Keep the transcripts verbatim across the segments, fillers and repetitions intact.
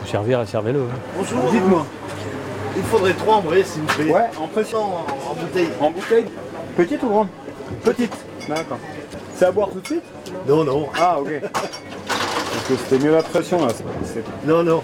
servir, servez-le. Bonjour, dites-moi. Il faudrait trois en vrai, s'il vous plaît. Ouais, en pression. En, en bouteille. En bouteille. Petite ou grande? Petite. D'accord. C'est à boire tout de suite? Non, non. Ah, ok. Parce que c'était mieux la pression là. C'est... Non, non.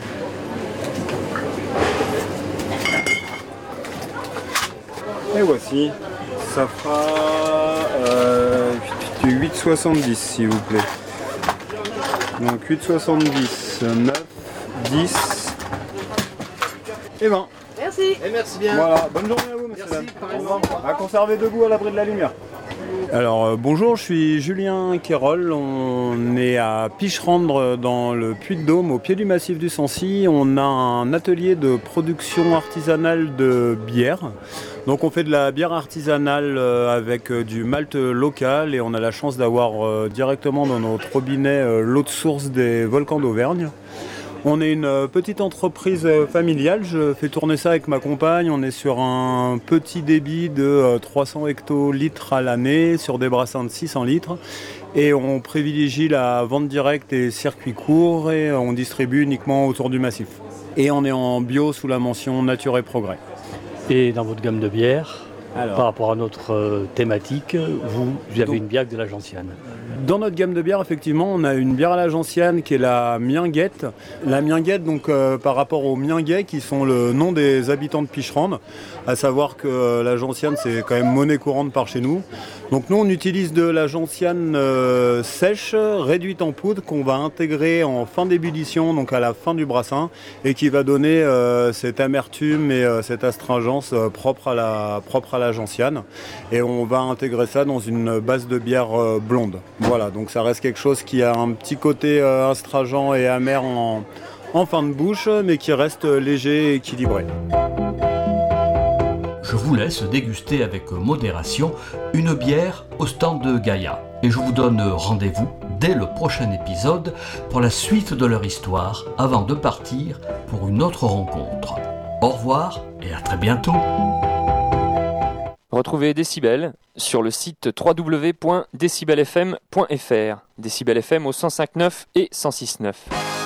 Et voici. Ça fera euh, huit soixante-dix s'il vous plaît. Donc huit soixante-dix, neuf, dix et vingt. Merci. Et merci bien. Voilà, bonne journée à vous, monsieur. Merci, pareillement. À conserver debout à l'abri de la lumière. Alors euh, bonjour, je suis Julien Quérol, on est à Picherandre dans le Puy-de-Dôme, au pied du massif du Sancy. On a un atelier de production artisanale de bière. Donc on fait de la bière artisanale euh, avec euh, du malt local et on a la chance d'avoir euh, directement dans notre robinet euh, l'eau de source des volcans d'Auvergne. On est une petite entreprise familiale, je fais tourner ça avec ma compagne, on est sur un petit débit de trois cents hectolitres à l'année, sur des brassins de six cents litres. Et on privilégie la vente directe et circuits courts et on distribue uniquement autour du massif. Et on est en bio sous la mention Nature et Progrès. Et dans votre gamme de bières, Alors, par rapport à notre euh, thématique, vous, vous avez donc, une bière de la gentiane. Dans notre gamme de bières, effectivement, on a une bière à la gentiane qui est la Mienguette. La Mienguette, donc, euh, par rapport aux Mienguets, qui sont le nom des habitants de Picherandre, à savoir que euh, la gentiane, c'est quand même monnaie courante par chez nous. Donc nous, on utilise de la gentiane euh, sèche, réduite en poudre, qu'on va intégrer en fin d'ébullition, donc à la fin du brassin, et qui va donner euh, cette amertume et euh, cette astringence euh, propre à la, propre à la gentiane. Et on va intégrer ça dans une base de bière euh, blonde. Voilà, donc ça reste quelque chose qui a un petit côté euh, astringent et amer en, en fin de bouche, mais qui reste léger et équilibré. Je vous laisse déguster avec modération une bière au stand de Gaïa. Et je vous donne rendez-vous dès le prochain épisode pour la suite de leur histoire avant de partir pour une autre rencontre. Au revoir et à très bientôt. Retrouvez Décibel sur le site w w w point décibel f m point f r. Décibel F M au cent cinq neuf et cent six neuf.